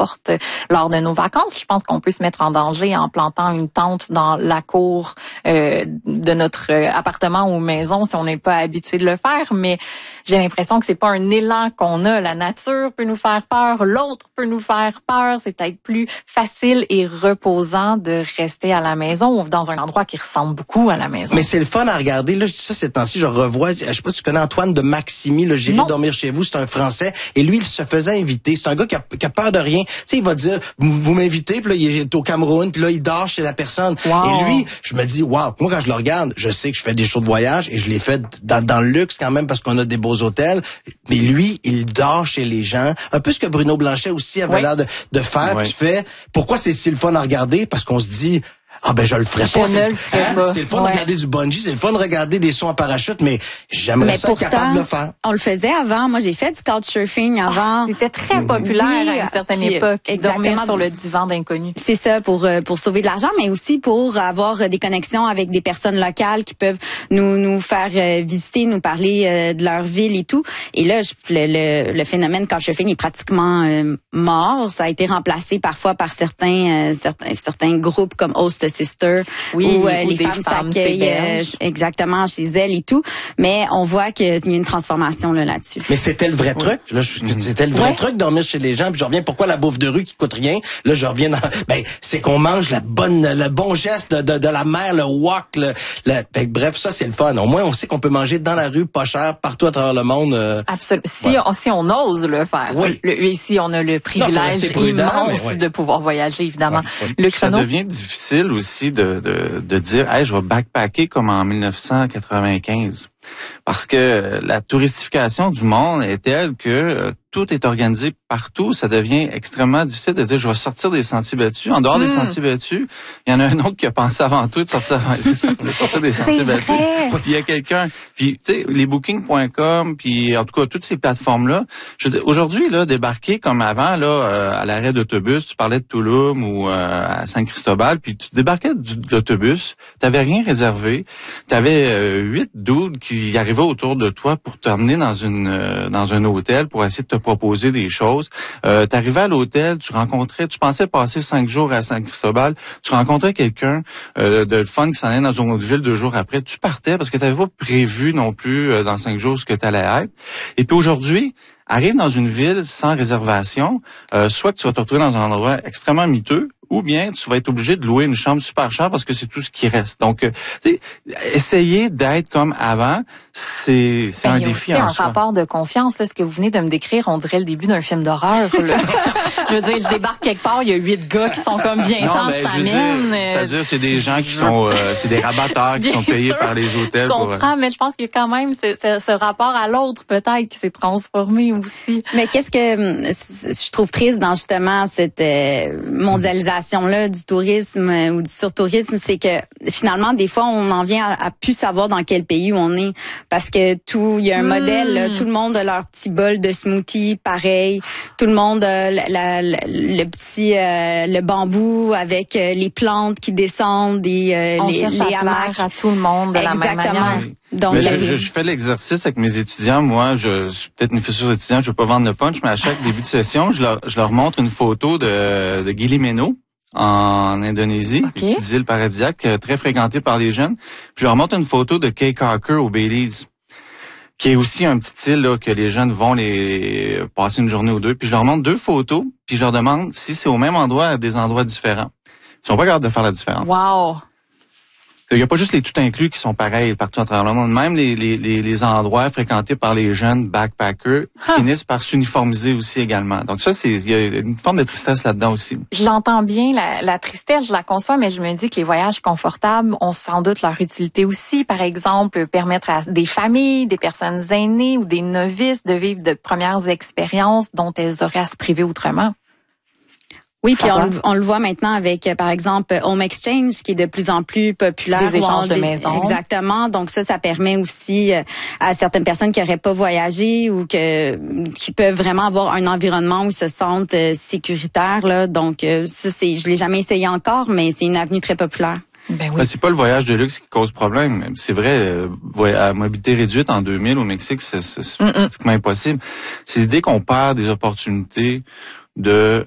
porte lors de nos vacances. Je pense qu'on peut se mettre en danger en plantant une tente dans la cour de notre appartement ou maison si on n'est pas habitué de le faire. Mais j'ai l'impression que c'est pas un élan qu'on a. La nature peut nous faire peur, l'autre peut nous faire peur. C'est peut-être plus facile et reposant de rester à la maison ou dans un endroit qui ressemble beaucoup à la maison. Mais c'est le fun à regarder. Là, je dis ça ces temps-ci, je revois, je sais pas si tu connais Antoine de Maximi, le J'irai dormir chez vous, c'est un Français, et lui, il se faisait inviter. C'est un gars qui a peur de rien. Tu sais, il va dire, vous m'invitez, puis là, il est au Cameroun, puis là, il dort chez la personne. Wow. Et lui, je me dis, wow, moi, quand je le regarde, je sais que je fais des shows de voyage, et je les fais dans le luxe quand même, parce qu'on a des beaux hôtels. Mais lui, il dort chez les gens. Un peu ce que Bruno Blanchet aussi avait l'air de faire. Oui. Tu fais, pourquoi c'est si le fun à regarder? Parce qu'on se dit, ah ben je le ferais pas. C'est le fun de regarder du bungee, c'est le fun de regarder des sauts en parachute, mais j'aimerais ça être capable de le faire. On le faisait avant. Moi, j'ai fait du couchsurfing avant. C'était très populaire à une certaine époque. Dormir sur le divan d'inconnus. C'est ça, pour sauver de l'argent, mais aussi pour avoir des connexions avec des personnes locales qui peuvent nous faire visiter, nous parler de leur ville et tout. Et là, le phénomène couchsurfing est pratiquement mort. Ça a été remplacé parfois par certains groupes comme Host Sister, où les femmes s'accueillent exactement chez elles et tout. Mais on voit qu'il y a une transformation là-dessus. Mais c'était le vrai truc. Là, c'était le vrai truc, dormir chez les gens. Puis je reviens, pourquoi la bouffe de rue qui coûte rien? Là, je reviens dans... c'est qu'on mange le bon geste de la mer, le wok. Bref, ça, c'est le fun. Au moins, on sait qu'on peut manger dans la rue, pas cher, partout à travers le monde. Absolument. Si on ose le faire. Oui. Ici, on a le privilège immense de pouvoir voyager, évidemment. Oui. Ça devient difficile aussi de dire, hey, je vais backpacker comme en 1995. Parce que la touristification du monde est telle que tout est organisé partout. Ça devient extrêmement difficile de dire, je vais sortir des sentiers battus. En dehors des sentiers battus, il y en a un autre qui a pensé avant tout de sortir des sentiers battus. Puis il y a quelqu'un, puis tu sais, les booking.com, puis en tout cas toutes ces plateformes-là. Je veux dire, aujourd'hui, là, débarquer comme avant, là, à l'arrêt d'autobus, tu parlais de Tulum ou à Saint-Cristobal, puis tu débarquais de l'autobus, t'avais rien réservé, t'avais 8 dudes qui arrivaient autour de toi pour t'emmener dans un hôtel pour essayer de te proposer des choses. T'arrivais à l'hôtel, tu pensais passer 5 jours à Saint-Cristobal, tu rencontrais quelqu'un de fun qui s'en allait dans une autre ville 2 jours après, tu partais parce que t'avais pas prévu non plus dans 5 jours ce que t'allais être. Et puis aujourd'hui, arrive dans une ville sans réservation, soit que tu vas te retrouver dans un endroit extrêmement miteux, ou bien tu vas être obligé de louer une chambre super chère parce que c'est tout ce qui reste. Donc, essayer d'être comme avant, c'est un défi en soi. Il y a aussi un rapport de confiance. Là, ce que vous venez de me décrire, on dirait le début d'un film d'horreur. Je veux dire, je débarque quelque part, il y a 8 gars qui sont comme bien temps, je t'amène. C'est-à-dire, c'est des gens qui sont, c'est des rabatteurs qui sont payés par les hôtels. Je comprends, mais je pense qu'il y a quand même ce rapport à l'autre peut-être qui s'est transformé aussi. Mais qu'est-ce que je trouve triste dans justement cette mondialisation-là du tourisme ou du surtourisme, c'est que finalement, des fois, on en vient à plus savoir dans quel pays on est. Parce que il y a un modèle, là, tout le monde a leur petit bol de smoothie, pareil. Tout le monde a le bambou avec les plantes qui descendent, les hamacs. À tout le monde de la même manière. Donc, je fais l'exercice avec mes étudiants. Moi, je suis peut-être une fissure d'étudiant, je veux pas vendre le punch, mais à chaque début de session, je leur montre une photo de Gili Meno en Indonésie, une petite île paradisiaque très fréquentée par les jeunes. Puis je leur montre une photo de Caye Caulker au Belize, qui est aussi un petit île là, que les jeunes vont passer une journée ou deux. Puis je leur montre 2 photos, puis je leur demande si c'est au même endroit à des endroits différents. Ils sont pas capables de faire la différence. Wow! Il n'y a pas juste les tout inclus qui sont pareils partout à travers le monde. Même les endroits fréquentés par les jeunes backpackers finissent par s'uniformiser aussi également. Donc ça, il y a une forme de tristesse là-dedans aussi. Je l'entends bien, la tristesse, je la conçois, mais je me dis que les voyages confortables ont sans doute leur utilité aussi. Par exemple, permettre à des familles, des personnes aînées ou des novices de vivre de premières expériences dont elles auraient à se priver autrement. Oui, puis on le voit maintenant avec, par exemple, Home Exchange, qui est de plus en plus populaire. Des échanges de maisons. Exactement. Donc ça permet aussi à certaines personnes qui n'auraient pas voyagé ou qui peuvent vraiment avoir un environnement où ils se sentent sécuritaires. Là. Donc ça, je l'ai jamais essayé encore, mais c'est une avenue très populaire. Ben oui. C'est pas le voyage de luxe qui cause problème. C'est vrai, à mobilité réduite en 2000 au Mexique, c'est pratiquement impossible. C'est l'idée qu'on perd des opportunités de